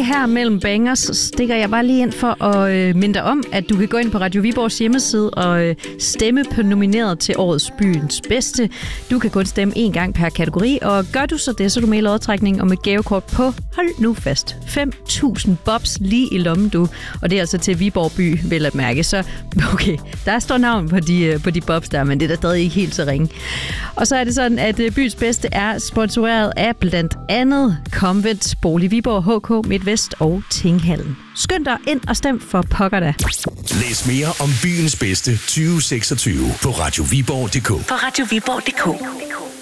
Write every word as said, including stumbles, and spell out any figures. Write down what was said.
her mellem bangers, så stikker jeg bare lige ind for at øh, minde dig om, at du kan gå ind på Radio Viborgs hjemmeside og øh, stemme på nomineret til årets byens bedste. Du kan kun stemme én gang per kategori, og gør du så det, så er du med i lodtrækningen om et gavekort på, hold nu fast, fem tusind bobs lige i lommen, du. Og det er altså til Viborg by, vil at mærke. Så okay, der står navn på de, på de bobs der, men det er da stadig ikke helt så ringe. Og så er det sådan, at byens bedste er sponsoreret af blandt andet Convent, Bolig Viborg, H K, MidtVest og Tinghallen. Skynd dig ind og stem for pokker da. Læs mere om byens bedste tyve seksogtyve på radioviborg punktum d k. På radioviborg punktum d k.